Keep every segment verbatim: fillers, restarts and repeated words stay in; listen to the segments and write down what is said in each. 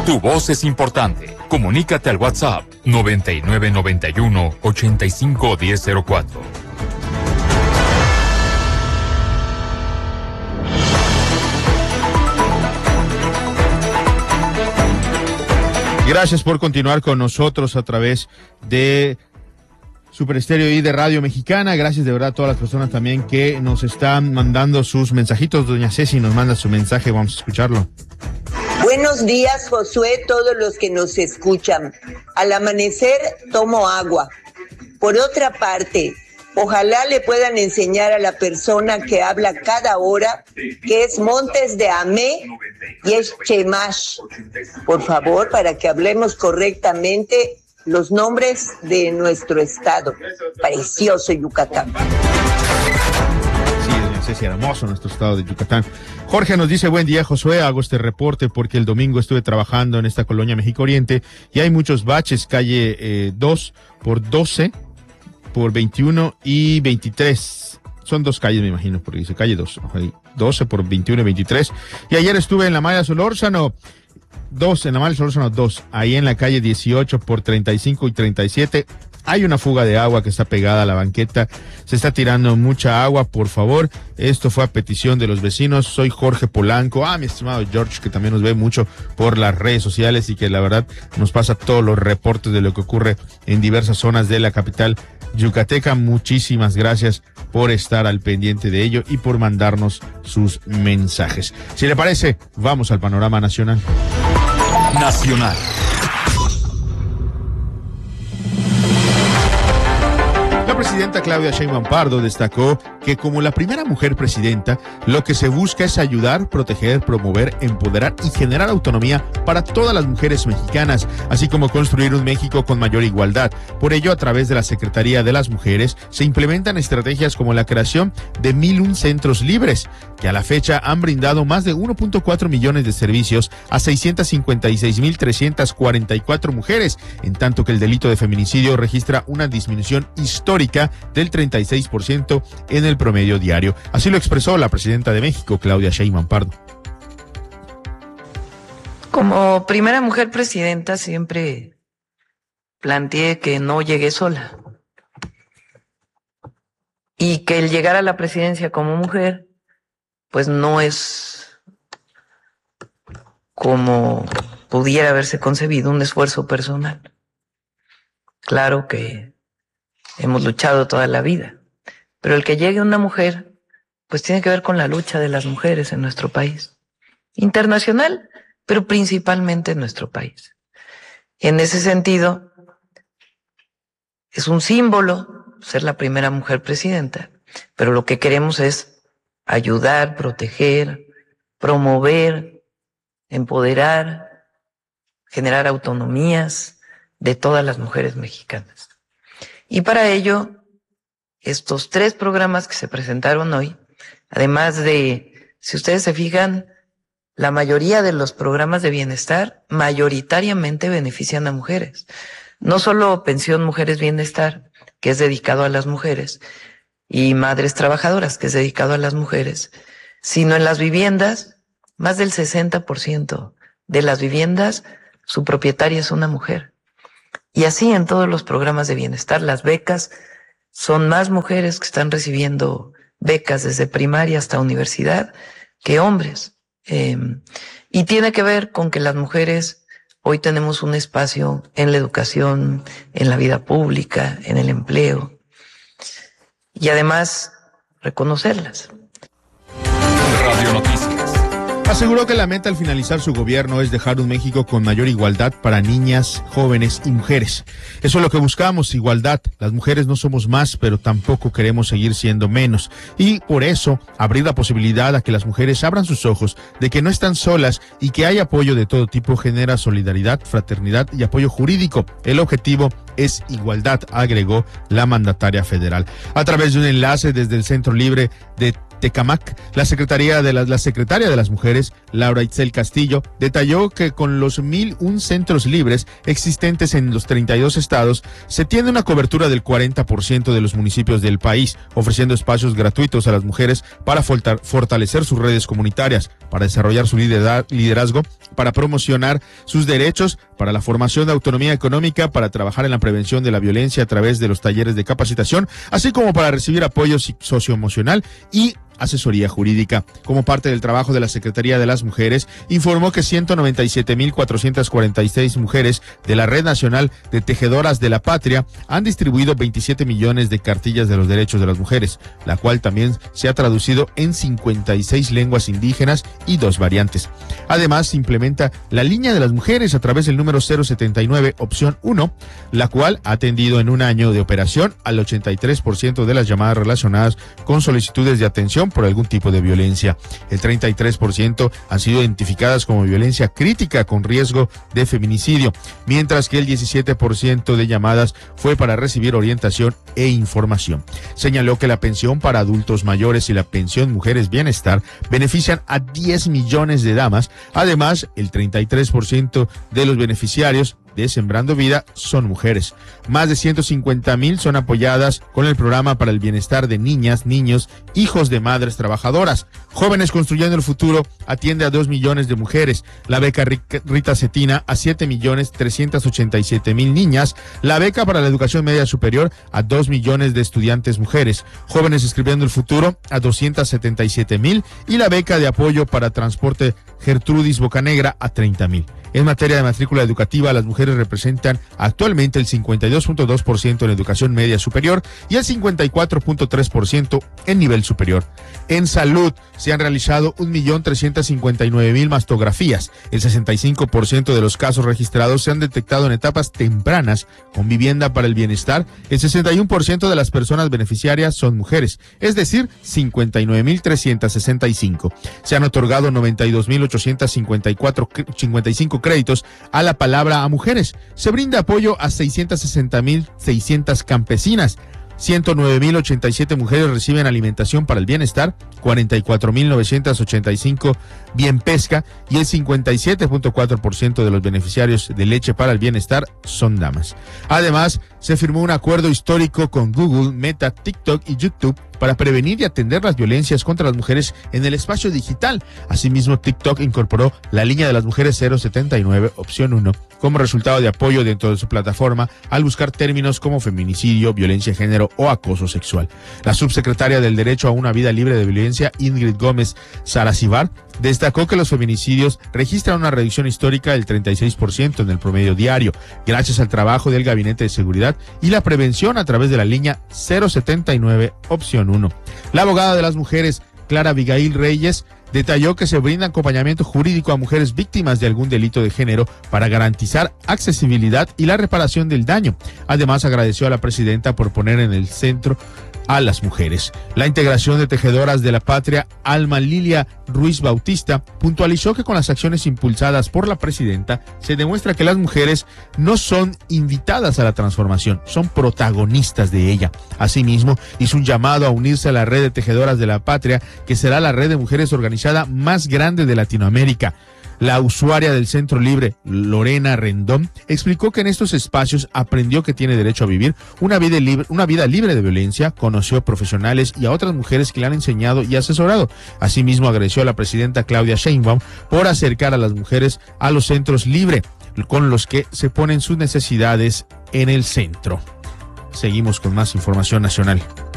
Tu voz es importante. Comunícate al WhatsApp noventa y nueve noventa y uno ochenta y cinco diez cero cuatro. Gracias por continuar con nosotros a través de Super Estéreo y de Radio Mexicana. Gracias de verdad a todas las personas también que nos están mandando sus mensajitos. Doña Ceci nos manda su mensaje, vamos a escucharlo. Buenos días, Josué, todos los que nos escuchan. Al amanecer tomo agua. Por otra parte, ojalá le puedan enseñar a la persona que habla cada hora que es Montes de Amé y es Chemash. Por favor, para que hablemos correctamente los nombres de nuestro estado. Precioso Yucatán. Sí, doña Ceci, hermoso nuestro estado de Yucatán. Jorge nos dice, buen día, Josué, hago este reporte porque el domingo estuve trabajando en esta colonia México Oriente y hay muchos baches, calle eh, dos por doce, por veintiuno y veintitrés. Son dos calles, me imagino, porque dice calle dos, doce por veintiuno y veintitrés. Y ayer estuve en la Maya Solórzano, dos, en la Maya Solórzano dos, ahí en la calle dieciocho por treinta y cinco y treinta y siete. Hay una fuga de agua que está pegada a la banqueta. Se está tirando mucha agua, por favor. Esto fue a petición de los vecinos. Soy Jorge Polanco. Ah, mi estimado George, que también nos ve mucho por las redes sociales y que la verdad nos pasa todos los reportes de lo que ocurre en diversas zonas de la capital yucateca. Muchísimas gracias por estar al pendiente de ello y por mandarnos sus mensajes. Si le parece, vamos al panorama nacional. Nacional. La presidenta Claudia Sheinbaum Pardo destacó que como la primera mujer presidenta, lo que se busca es ayudar, proteger, promover, empoderar y generar autonomía para todas las mujeres mexicanas, así como construir un México con mayor igualdad. Por ello, a través de la Secretaría de las Mujeres, se implementan estrategias como la creación de mil un centros libres, que a la fecha han brindado más de uno punto cuatro millones de servicios a seiscientas cincuenta y seis mil trescientas cuarenta y cuatro mujeres, en tanto que el delito de feminicidio registra una disminución histórica del treinta y seis por ciento en el promedio diario. Así lo expresó la presidenta de México, Claudia Sheinbaum Pardo. Como primera mujer presidenta siempre planteé que no llegué sola y que el llegar a la presidencia como mujer pues no es como pudiera haberse concebido un esfuerzo personal. Claro que hemos luchado toda la vida, pero el que llegue una mujer, pues tiene que ver con la lucha de las mujeres en nuestro país, internacional, pero principalmente en nuestro país. En ese sentido, es un símbolo ser la primera mujer presidenta, pero lo que queremos es ayudar, proteger, promover, empoderar, generar autonomías de todas las mujeres mexicanas. Y para ello, estos tres programas que se presentaron hoy, además de, si ustedes se fijan, la mayoría de los programas de bienestar mayoritariamente benefician a mujeres. No solo Pensión Mujeres Bienestar, que es dedicado a las mujeres, y Madres Trabajadoras, que es dedicado a las mujeres, sino en las viviendas, más del sesenta por ciento de las viviendas, su propietaria es una mujer. Y así en todos los programas de bienestar, las becas, son más mujeres que están recibiendo becas desde primaria hasta universidad que hombres. Eh, y tiene que ver con que las mujeres hoy tenemos un espacio en la educación, en la vida pública, en el empleo. Y además, reconocerlas. Radio Noticias. Aseguró que la meta al finalizar su gobierno es dejar un México con mayor igualdad para niñas, jóvenes y mujeres. Eso es lo que buscamos, igualdad. Las mujeres no somos más, pero tampoco queremos seguir siendo menos. Y por eso, abrir la posibilidad a que las mujeres abran sus ojos de que no están solas y que hay apoyo de todo tipo genera solidaridad, fraternidad y apoyo jurídico. El objetivo es igualdad, agregó la mandataria federal. A través de un enlace desde el Centro Libre de Tecamac. La Secretaría de la, la Secretaria de las Mujeres, Laura Itzel Castillo, detalló que con los mil un centros libres existentes en los treinta y dos estados, se tiene una cobertura del cuarenta por ciento de los municipios del país, ofreciendo espacios gratuitos a las mujeres para fortalecer sus redes comunitarias, para desarrollar su liderazgo, para promocionar sus derechos, para la formación de autonomía económica, para trabajar en la prevención de la violencia a través de los talleres de capacitación, así como para recibir apoyo socioemocional y asesoría jurídica. Como parte del trabajo de la Secretaría de las Mujeres, informó que ciento noventa y siete mil cuatrocientas cuarenta y seis mujeres de la Red Nacional de Tejedoras de la Patria han distribuido veintisiete millones de cartillas de los derechos de las mujeres, la cual también se ha traducido en cincuenta y seis lenguas indígenas y dos variantes. Además, se implementa la línea de las mujeres a través del número cero setenta y nueve, opción uno, la cual ha atendido en un año de operación al ochenta y tres por ciento de las llamadas relacionadas con solicitudes de atención por algún tipo de violencia. El treinta y tres por ciento han sido identificadas como violencia crítica con riesgo de feminicidio, mientras que el diecisiete por ciento de llamadas fue para recibir orientación e información. Señaló que la pensión para adultos mayores y la pensión Mujeres Bienestar benefician a diez millones de damas. Además, el treinta y tres por ciento de los beneficiarios de Sembrando Vida son mujeres. Más de ciento cincuenta mil son apoyadas con el programa para el bienestar de niñas, niños, hijos de madres trabajadoras. Jóvenes Construyendo el Futuro atiende a dos millones de mujeres. La beca Rita Cetina a siete millones trescientos ochenta y siete mil niñas. La beca para la educación media superior a dos millones de estudiantes mujeres. Jóvenes Escribiendo el Futuro a doscientos setenta y siete mil. Y la beca de apoyo para transporte Gertrudis Bocanegra a treinta mil. En materia de matrícula educativa, las mujeres representan actualmente el cincuenta y dos punto dos por ciento en educación media superior y el cincuenta y cuatro punto tres por ciento en nivel superior. En salud, se han realizado un millón trescientos cincuenta y nueve mil mastografías. El sesenta y cinco por ciento de los casos registrados se han detectado en etapas tempranas con Vivienda para el Bienestar. El sesenta y uno por ciento de las personas beneficiarias son mujeres, es decir, cincuenta y nueve mil trescientos sesenta y cinco. Se han otorgado noventa y dos mil ochocientos cincuenta y cuatro, cincuenta y cinco créditos a la palabra a mujeres. Se brinda apoyo a seiscientos sesenta mil seiscientas campesinas. ciento nueve mil ochenta y siete mujeres reciben alimentación para el bienestar, cuarenta y cuatro mil novecientos ochenta y cinco bien pesca y el cincuenta y siete punto cuatro por ciento de los beneficiarios de leche para el bienestar son damas. Además, se firmó un acuerdo histórico con Google, Meta, TikTok y YouTube para prevenir y atender las violencias contra las mujeres en el espacio digital. Asimismo, TikTok incorporó la línea de las mujeres cero setenta y nueve, opción uno, como resultado de apoyo dentro de su plataforma al buscar términos como feminicidio, violencia de género o acoso sexual. La subsecretaria del Derecho a una Vida Libre de Violencia, Ingrid Gómez Saracibar, destacó que los feminicidios registran una reducción histórica del treinta y seis por ciento en el promedio diario, gracias al trabajo del Gabinete de Seguridad y la prevención a través de la línea cero setenta y nueve, opción uno. La abogada de las mujeres, Clara Abigail Reyes, detalló que se brinda acompañamiento jurídico a mujeres víctimas de algún delito de género para garantizar accesibilidad y la reparación del daño. Además, agradeció a la presidenta por poner en el centro a las mujeres. La integración de Tejedoras de la Patria, Alma Lilia Ruiz Bautista, puntualizó que con las acciones impulsadas por la presidenta se demuestra que las mujeres no son invitadas a la transformación, son protagonistas de ella. Asimismo, hizo un llamado a unirse a la red de Tejedoras de la Patria, que será la red de mujeres organizada más grande de Latinoamérica. La usuaria del Centro Libre, Lorena Rendón, explicó que en estos espacios aprendió que tiene derecho a vivir una vida libre, una vida libre de violencia, conoció a profesionales y a otras mujeres que le han enseñado y asesorado. Asimismo, agradeció a la presidenta Claudia Sheinbaum por acercar a las mujeres a los centros Libre, con los que se ponen sus necesidades en el centro. Seguimos con más información nacional.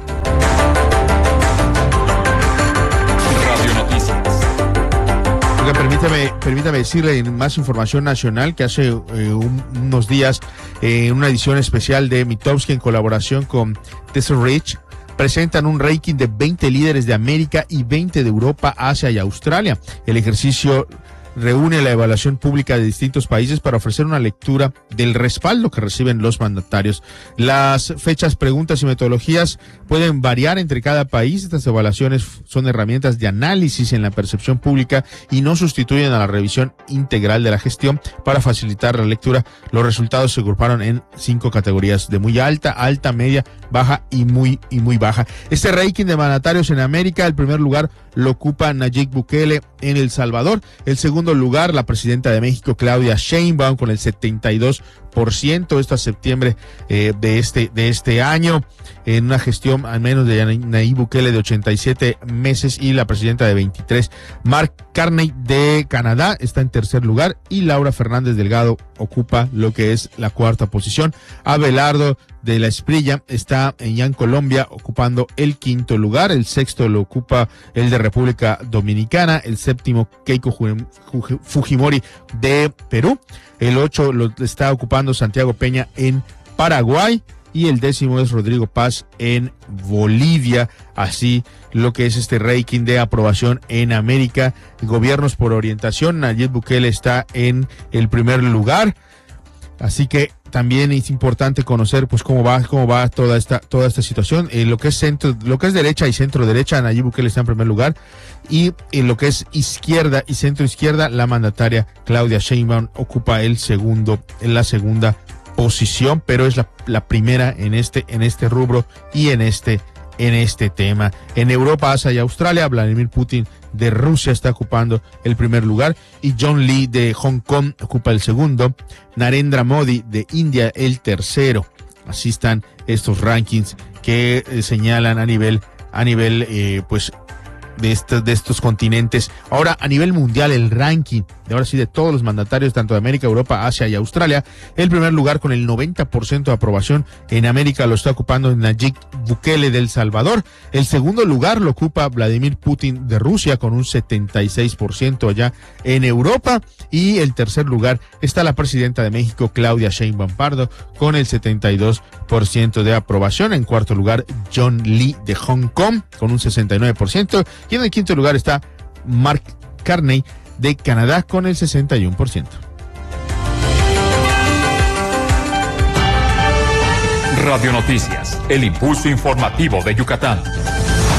Permítame, permítame decirle más información nacional que hace eh, un, unos días en eh, una edición especial de Mitowski en colaboración con Tesla Rich presentan un ranking de veinte líderes de América y veinte de Europa, Asia y Australia. El ejercicio reúne la evaluación pública de distintos países para ofrecer una lectura del respaldo que reciben los mandatarios. Las fechas, preguntas y metodologías pueden variar entre cada país. Estas evaluaciones son herramientas de análisis en la percepción pública y no sustituyen a la revisión integral de la gestión. Para facilitar la lectura, los resultados se agruparon en cinco categorías: de muy alta, alta, media, baja y muy y muy baja. Este ranking de mandatarios en América, el primer lugar lo ocupa Nayib Bukele en El Salvador. El segundo lugar, la presidenta de México, Claudia Sheinbaum, con el setenta y dos por ciento. Esto a septiembre eh, de este de este año, en una gestión al menos de Nayib Bukele de ochenta y siete meses, y la presidenta de veintitrés. Mark Carney de Canadá está en tercer lugar y Laura Fernández Delgado ocupa lo que es la cuarta posición. Abelardo de la Espriella está en Colombia ocupando el quinto lugar. El sexto lo ocupa el de República Dominicana. El séptimo, Keiko Fujimori de Perú. El ocho lo está ocupando Santiago Peña en Paraguay. Y el décimo es Rodrigo Paz en Bolivia. Así lo que es este ranking de aprobación en América. Gobiernos por orientación, Nayib Bukele está en el primer lugar. Así que también es importante conocer pues cómo va cómo va toda esta toda esta situación. En lo que es centro, lo que es derecha y centro derecha, Nayib Bukele está en primer lugar, y en lo que es izquierda y centro izquierda, la mandataria Claudia Sheinbaum ocupa el segundo en la segunda posición, pero es la, la primera en este en este rubro y en este en este tema. En Europa, Asia y Australia, Vladimir Putin de Rusia está ocupando el primer lugar y John Lee de Hong Kong ocupa el segundo. Narendra Modi de India el tercero. Así están estos rankings que eh, señalan a nivel a nivel eh, pues de estos de estos continentes. Ahora, a nivel mundial, el ranking de ahora sí de todos los mandatarios, tanto de América, Europa, Asia y Australia, el primer lugar con el noventa por ciento de aprobación en América lo está ocupando Nayib Bukele de El Salvador. El segundo lugar lo ocupa Vladimir Putin de Rusia con un setenta y seis por ciento allá en Europa, y el tercer lugar está la presidenta de México, Claudia Sheinbaum Pardo, con el setenta y dos por ciento de aprobación. En cuarto lugar, John Lee de Hong Kong con un sesenta y nueve por ciento, y en el quinto lugar está Mark Carney de Canadá con el sesenta y uno por ciento. Radio Noticias, el impulso informativo de Yucatán.